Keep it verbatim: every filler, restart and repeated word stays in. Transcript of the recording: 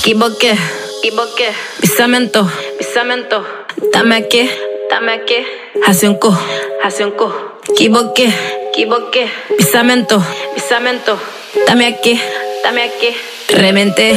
Equivoqué, equivoqué. Pisamento, pisamento. Dame aquí, dame aquí. Hace un cu, hace un cu. Equivoqué, equivoqué. Pisamento, pisamento. Dame aquí, dame aquí. Reventé.